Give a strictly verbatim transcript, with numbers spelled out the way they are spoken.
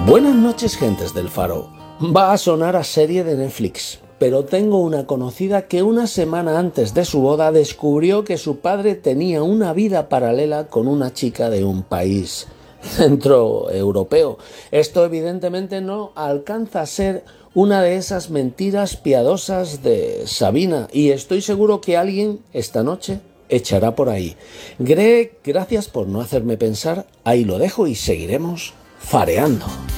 Buenas noches, gentes del Faro. Va a sonar a serie de Netflix, pero tengo una conocida que una semana antes de su boda descubrió que su padre tenía una vida paralela con una chica de un país centroeuropeo. Esto evidentemente no alcanza a ser una de esas mentiras piadosas de Sabina, y estoy seguro que alguien esta noche echará por ahí. Greg, gracias por no hacerme pensar. Ahí lo dejo y seguiremos fareando.